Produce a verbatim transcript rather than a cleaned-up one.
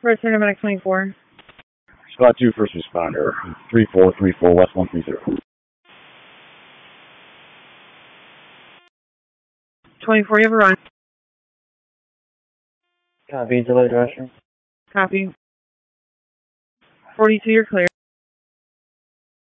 First Paramedic twenty-four. Squad two, first responder, three four three four West one three zero. twenty-four, you have a run. Copy, delayed restroom. Copy. forty-two, you're clear.